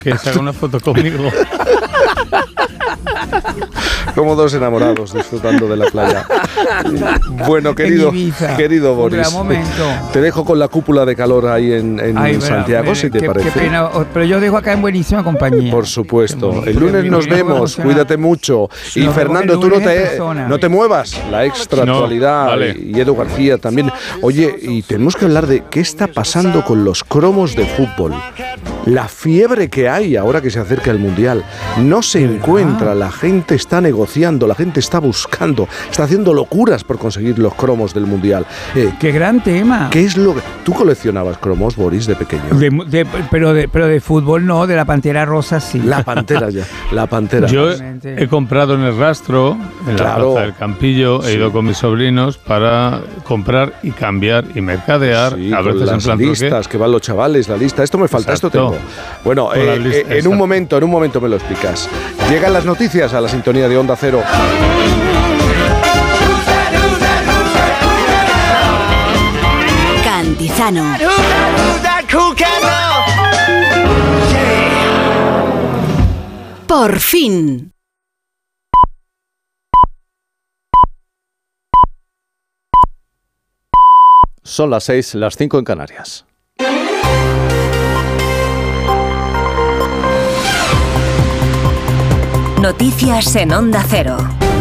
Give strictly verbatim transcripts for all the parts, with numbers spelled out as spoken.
Que se haga una foto conmigo. Como dos enamorados disfrutando de la playa. Bueno, querido, querido Boris, te dejo con la cúpula de calor ahí en, en Ay, Santiago, pero, si te qué, parece. Qué pena, pero yo dejo acá en buenísima compañía. Por supuesto. El lunes nos vemos, cuídate mucho. Y no, Fernando, tú no te, no te muevas. La extra no, actualidad vale. Y Edu García también. Oye, y tenemos que hablar de qué está pasando con los cromos de fútbol. La fiebre que hay ahora que se acerca el Mundial. No se encuentra, la gente está negociando, la gente está buscando, está haciendo locuras por conseguir los cromos del Mundial. Eh, ¡Qué gran tema! ¿Qué es lo que... ¿Tú coleccionabas cromos, Boris, de pequeño? De, de, pero, de, pero de fútbol no, de la Pantera Rosa sí. La Pantera ya, la Pantera. Yo he comprado en el Rastro, en claro. la Plaza del Campillo, he ido sí. con mis sobrinos para comprar y cambiar y mercadear. Sí, a veces las en plan listas que van los chavales, la lista. Esto me falta, Exacto. esto tengo. Bueno, eh, lista, eh, en un momento, en un momento me lo explicas. Llegan las noticias a la sintonía de Onda Cero. Cantizano. Por fin. Son las seis, las cinco en Canarias. Noticias en Onda Cero.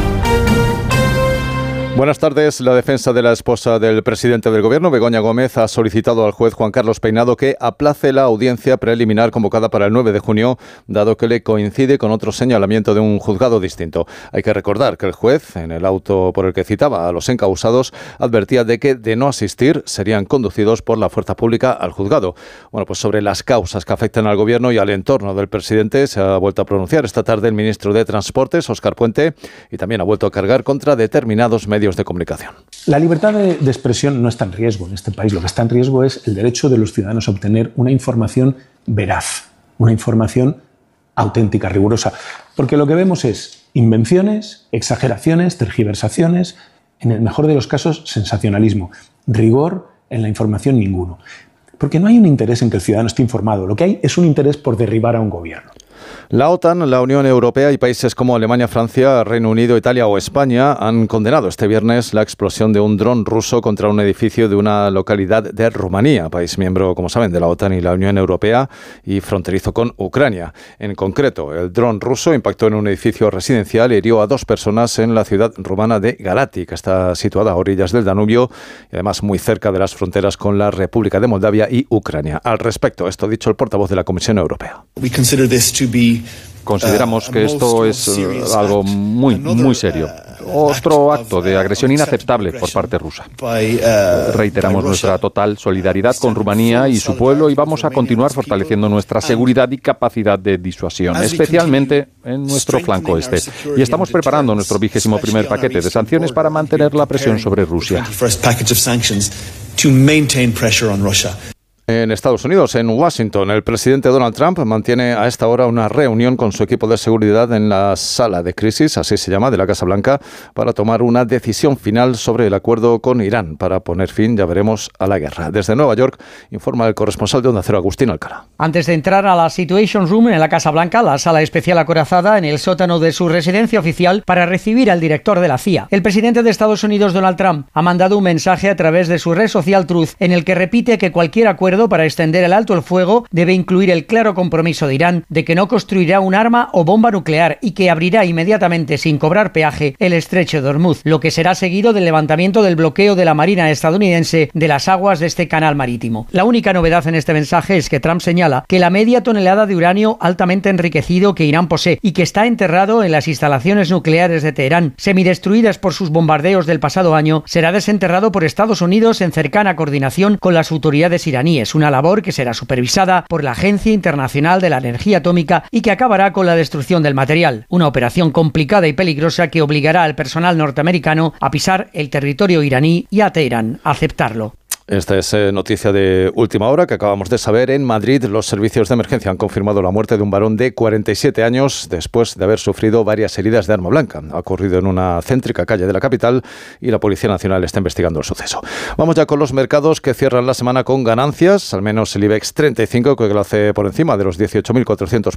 Buenas tardes. La defensa de la esposa del presidente del Gobierno, Begoña Gómez, ha solicitado al juez Juan Carlos Peinado que aplace la audiencia preliminar convocada para el nueve de junio, dado que le coincide con otro señalamiento de un juzgado distinto. Hay que recordar que el juez, en el auto por el que citaba a los encausados, advertía de que, de no asistir, serían conducidos por la fuerza pública al juzgado. Bueno, pues sobre las causas que afectan al Gobierno y al entorno del presidente se ha vuelto a pronunciar esta tarde el ministro de Transportes, Óscar Puente, y también ha vuelto a cargar contra determinados medios de comunicación. La libertad de, de expresión no está en riesgo en este país. Lo que está en riesgo es el derecho de los ciudadanos a obtener una información veraz, una información auténtica, rigurosa. Porque lo que vemos es invenciones, exageraciones, tergiversaciones, en el mejor de los casos, sensacionalismo. Rigor en la información ninguno. Porque no hay un interés en que el ciudadano esté informado. Lo que hay es un interés por derribar a un gobierno. La OTAN, la Unión Europea y países como Alemania, Francia, Reino Unido, Italia o España han condenado este viernes la explosión de un dron ruso contra un edificio de una localidad de Rumanía, país miembro, como saben, de la OTAN y la Unión Europea y fronterizo con Ucrania. En concreto, el dron ruso impactó en un edificio residencial y hirió a dos personas en la ciudad rumana de Galati, que está situada a orillas del Danubio y además muy cerca de las fronteras con la República de Moldavia y Ucrania. Al respecto, esto ha dicho el portavoz de la Comisión Europea. Consideramos que esto es uh, algo muy, muy serio. Otro acto de agresión inaceptable por parte rusa. Reiteramos nuestra total solidaridad con Rumanía y su pueblo y vamos a continuar fortaleciendo nuestra seguridad y capacidad de disuasión, especialmente en nuestro flanco este. Y estamos preparando nuestro vigésimo primer paquete de sanciones para mantener la presión sobre Rusia. En Estados Unidos, en Washington, el presidente Donald Trump mantiene a esta hora una reunión con su equipo de seguridad en la sala de crisis, así se llama, de la Casa Blanca, para tomar una decisión final sobre el acuerdo con Irán para poner fin, ya veremos, a la guerra. Desde Nueva York, informa el corresponsal de Onda Cero, Agustín Alcalá. Antes de entrar a la Situation Room en la Casa Blanca, la sala especial acorazada en el sótano de su residencia oficial para recibir al director de la C I A, el presidente de Estados Unidos, Donald Trump, ha mandado un mensaje a través de su red social Truth en el que repite que cualquier acuerdo para extender el alto el fuego debe incluir el claro compromiso de Irán de que no construirá un arma o bomba nuclear y que abrirá inmediatamente sin cobrar peaje el estrecho de Hormuz, lo que será seguido del levantamiento del bloqueo de la Marina estadounidense de las aguas de este canal marítimo. La única novedad en este mensaje es que Trump señala que la media tonelada de uranio altamente enriquecido que Irán posee y que está enterrado en las instalaciones nucleares de Teherán, semidestruidas por sus bombardeos del pasado año, será desenterrado por Estados Unidos en cercana coordinación con las autoridades iraníes, una labor que será supervisada por la Agencia Internacional de la Energía Atómica y que acabará con la destrucción del material. Una operación complicada y peligrosa que obligará al personal norteamericano a pisar el territorio iraní y a Teherán a aceptarlo. Esta es eh, noticia de última hora que acabamos de saber. En Madrid, los servicios de emergencia han confirmado la muerte de un varón de cuarenta y siete años después de haber sufrido varias heridas de arma blanca. Ha ocurrido en una céntrica calle de la capital y la Policía Nacional está investigando el suceso. Vamos ya con los mercados que cierran la semana con ganancias, al menos el IBEX treinta y cinco, que lo hace por encima de los dieciocho mil cuatrocientos